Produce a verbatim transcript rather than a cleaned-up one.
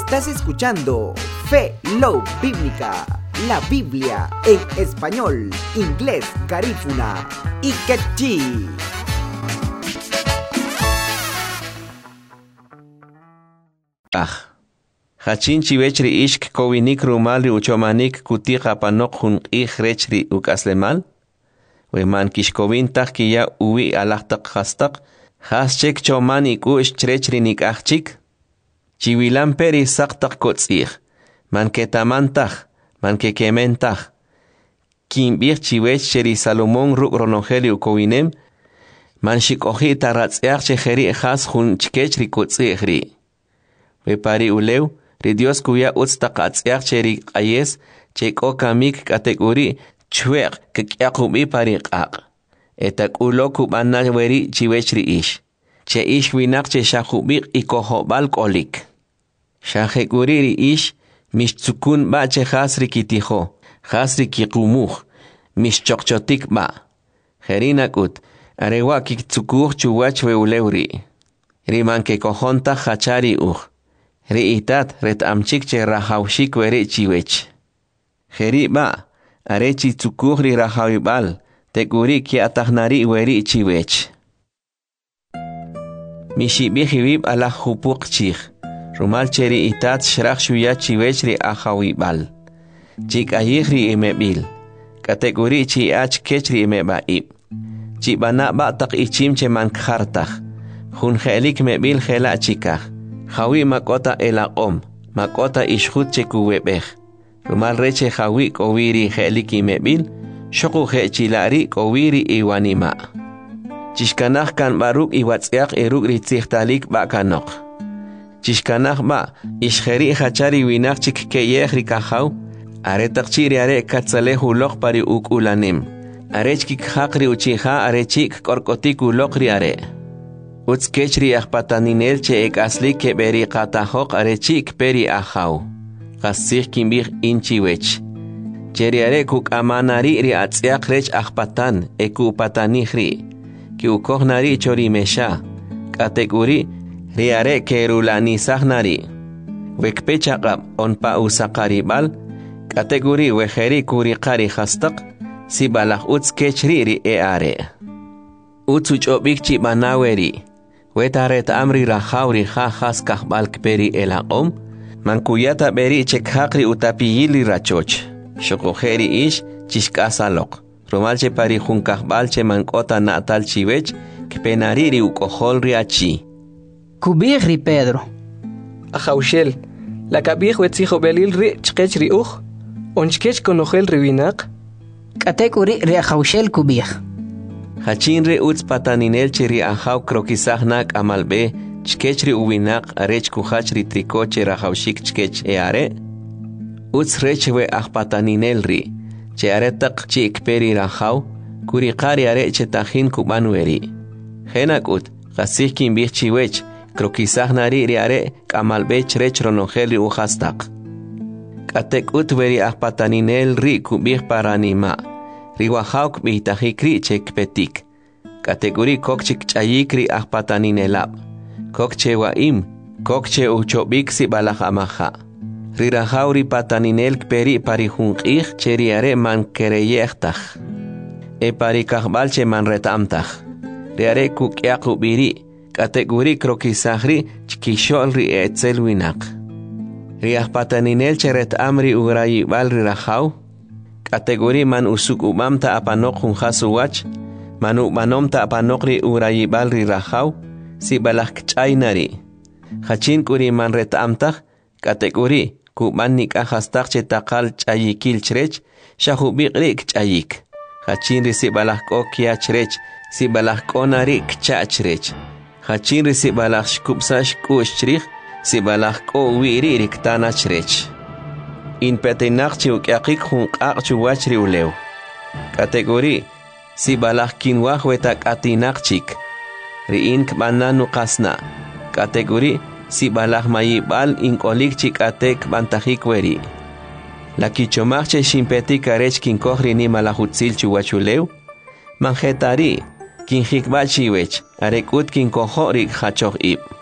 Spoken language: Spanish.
Estás escuchando Fe Love Bíblica, la Biblia en español, inglés, garífuna y quechí. Ah, hachin chivechri ishk kowinik rumalri uchomanik kutiqa panok hun ihrechri ukaslemal. Weman kishkovin takiya uwi alahtak hastak. Haschek chomanik ush chrechri nik achik. Chiwilan peri saktak kotzich. Man ketamantach, man kekementach. Kimbir chiwech cheri Salomon ruk ronogeli ukowinem. Man shikohi taratziach cheheri has hun chkechri kotzichri. Pepari uleu, ri Dios kuya utstakatziach cheri ayes, cheko kamik kategori chweq kekyakubi pari qaq. Etak ulo kubana weri chiwechri ish. Che ish winak che shakubik ikohobal kolik. Shaheguriri ish, mish tsukun ba che hasri kitiho, hasri kikumuh, mish chokchotik ba. Herinakut, arewa kik tsukuh chuwach weuleuri. Riman ke kohonta hachari uh. Ri itat ret amchik che rahaushik weri chiwech. Heri ba, arechi tsukuh ri rahawibal, tekuri ki atahnari weri chiwech. Mishi bihibib ala hupuk chich. Rumal cheri itat shrach shuya chiwechri ahawibal. Chik ayihri imebil. Kategori chi ach kechri imebaib. Chi bana batak ichim che man khartach. Hun khelik mebil khela chikach. Hawi makota elaqom. Makota ishkhut che kuwebech. Rumal reche hawi kowiri khelik imebil. Shoku khechilari kowiri iwanima. Chishkanach kan baruk iwatziak eruk ritzichtalik bakanok. Chishkanach ba, ishkheri hachari winak chik keyech rikahaw, are takchiri are katzalehu lok pari uk ulanim. Are chik hakri uchiha are chik korkotik ulokri are. Uts kechri achpataninel che ek asli ke beri katahok are chik peri ahaw. Kasich kimbich inchiwech. Cheri are kuk amanari ri atziak rech achpatan eku patanihri. Ki ukohnari chori mesha. Kategori riare kerulani sahnari. Wekpechaqab onpa usakaribal. Kategori wejeri kurikari hastak. Sibalach uts kechriri eare. Uts uchobik chibanaweri. Wetaret amri rahawri ha has kahbal kperi elaqom. Mankuyata beri chekhakri utapiyili rachoch. Shokojeri ish chishkasalok. Romalche pari junkahbalche mankota natal chiwech. Kpenariri ukohol riachi. Kubihri Pedro. Ajaushel, la kabih wetzijo belil ri chkech ri uj, onchkech konojel riwinak. Katekuri ri ajaushel kubih. Hachin ri utz pataninel chiri ajau krokisahnak amalbe, chkech ri uwinak arech kuhach ri trikoche rajaushik chkech eare. Utz rechwe ajpataninel ri, che aretak chi ikperi rajau, kurikari are che tajin kubanueri. Henakut, gasih kimbih chiwech, Krokisah nari riare kamalbech rech ronogeli uhastak. Katek utveri ahpataninel ri kubih paranima. Riwahauk bihtajikri chek petik. Kategori kokchik chayikri ahpataninelab. Kokche waim, kokche uchobik si balahamaha. Rirahauri pataninel kperi parihunqih cheriare man kereyechtaj. E parikahbalche man retamtaj. Riare kukyaku Kategori krokisahri chkisholri etzel winak. Riahpataninel cheret amri urayibal rirahaw. Kategori man usuk umamta apanok hunhasuwach. Manu manomta apanokri urayibal rirahaw. Si balak chaynari. Hachin kuri man retamtah. Kategori kuman nikahastak chetakal chayikil chrech. Shahubikri chayik. Hachin ri si balak okia chrech. Si balak onari kchachrech. Hachin risi balach shkupsash kushtrich, si balach ko wiri riktana chrech. In petinach chiukyakik hunkak chuwachri uleu. Kategori, si balach kinwach wetak atinak chik. Riin kbana nukasna. Kategori, si balach mayibal inkolik chik atek bantajik weri. La kichomach che shimpetik arech kinkohri ni malahutzil chuwachuleu. Manjetari. Kin hikbal chiwech, arekut kin kohorik hachoch ib.